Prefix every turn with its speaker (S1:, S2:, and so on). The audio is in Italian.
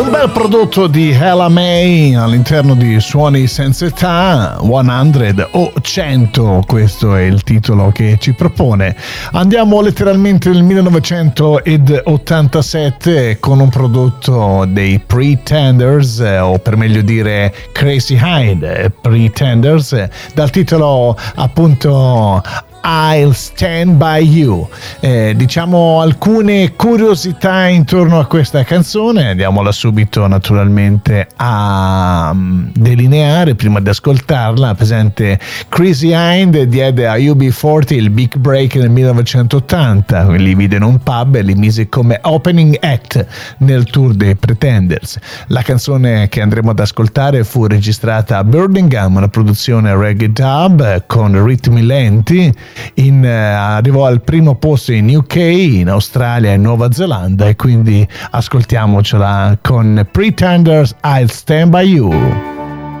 S1: Un bel prodotto di Ella May all'interno di Suoni senza età, 100 o 100, questo è il titolo che ci propone. Andiamo letteralmente nel 1987 con un prodotto dei Pretenders, o per meglio dire Crazy Hyde Pretenders, dal titolo appunto I'll Stand By You. Diciamo alcune curiosità intorno a questa canzone, andiamola subito naturalmente a delineare prima di ascoltarla. Presente Crazy Hyde diede a UB40 il Big Break nel 1980, li vide in un pub e li mise come opening act nel tour dei Pretenders. La canzone che andremo ad ascoltare fu registrata a Birmingham, una produzione reggae dub con ritmi lenti. Arrivò al primo posto in UK, in Australia e Nuova Zelanda, e quindi ascoltiamocela con Pretenders, I'll Stand By You.